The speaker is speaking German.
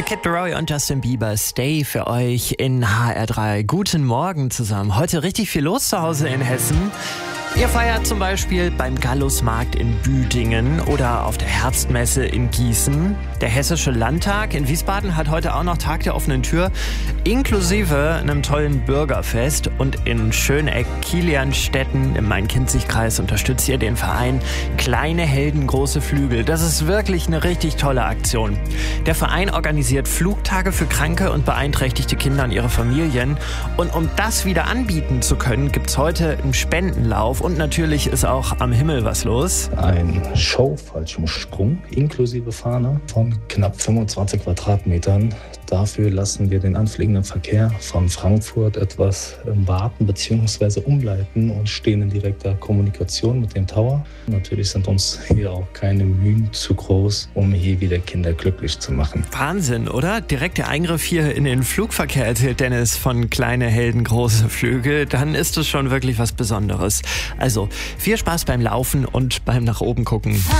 Kid Laroi und Justin Bieber, Stay für euch in HR3. Guten Morgen zusammen. Heute richtig viel los zu Hause in Hessen. Ihr feiert zum Beispiel beim Gallusmarkt in Büdingen oder auf der Herbstmesse in Gießen. Der Hessische Landtag in Wiesbaden hat heute auch noch Tag der offenen Tür, inklusive einem tollen Bürgerfest. Und in Schöneck-Kilianstetten im Main-Kinzig-Kreis unterstützt ihr den Verein Kleine Helden, große Flügel. Das ist wirklich eine richtig tolle Aktion. Der Verein organisiert Flugtage für kranke und beeinträchtigte Kinder und ihre Familien. Und um das wieder anbieten zu können, gibt's heute einen Spendenlauf. Und natürlich ist auch am Himmel was los. Ein Showfallschirmsprung inklusive Fahne von knapp 25 Quadratmetern. Dafür lassen wir den anfliegenden Verkehr von Frankfurt etwas warten bzw. umleiten und stehen in direkter Kommunikation mit dem Tower. Natürlich sind uns hier auch keine Mühen zu groß, um hier wieder Kinder glücklich zu machen. Wahnsinn, oder? Direkt der Eingriff hier in den Flugverkehr, erzählt Dennis von Kleine Helden, große Flügel. Dann ist es schon wirklich was Besonderes. Also viel Spaß beim Laufen und beim nach oben gucken.